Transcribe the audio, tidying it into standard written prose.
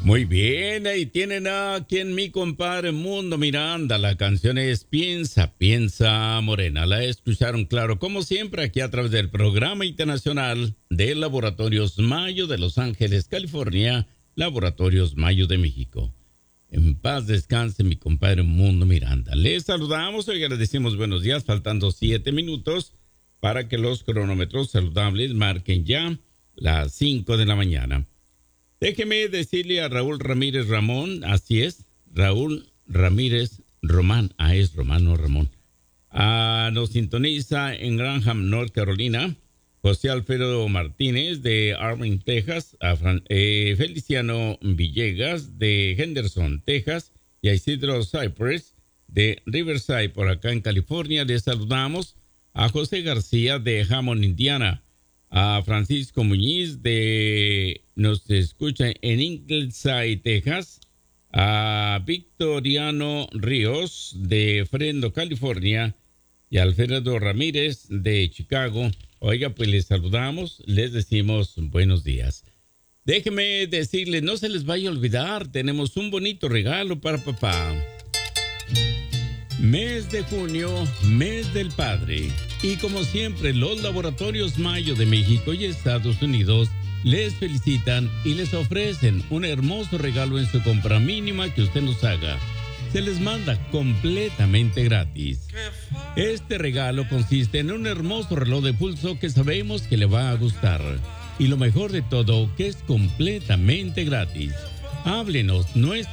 Muy bien, ahí tienen aquí en mi compadre Mundo Miranda. La canción es Piensa, Piensa Morena. La escucharon, claro, como siempre, aquí a través del Programa Internacional de Laboratorios Mayo de Los Ángeles, California, Laboratorios Mayo de México. En paz descanse mi compadre Mundo Miranda. Les saludamos y agradecemos buenos días, faltando 7 minutos para que los cronómetros saludables marquen ya las 5 de la mañana. Déjeme decirle a Raúl Ramírez Ramón, así es, Raúl Ramírez Román, es Romano Ramón. Nos sintoniza en Graham, North Carolina, José Alfredo Martínez de Arlington, Texas, Feliciano Villegas de Henderson, Texas, y a Isidro Cypress de Riverside, por acá en California. Les saludamos a José García de Hammond, Indiana, a Francisco Muñiz nos escucha en Ingleside, Texas, a Victoriano Ríos de Fresno, California, y a Alfredo Ramírez de Chicago. Oiga, pues les saludamos, les decimos buenos días. Déjenme decirles, no se les vaya a olvidar, tenemos un bonito regalo para papá. Mes de junio, mes del padre. Y como siempre, los Laboratorios Mayo de México y Estados Unidos les felicitan y les ofrecen un hermoso regalo en su compra mínima que usted nos haga. Se les manda completamente gratis. Este regalo consiste en un hermoso reloj de pulso que sabemos que le va a gustar. Y lo mejor de todo, que es completamente gratis. Háblenos, nuestra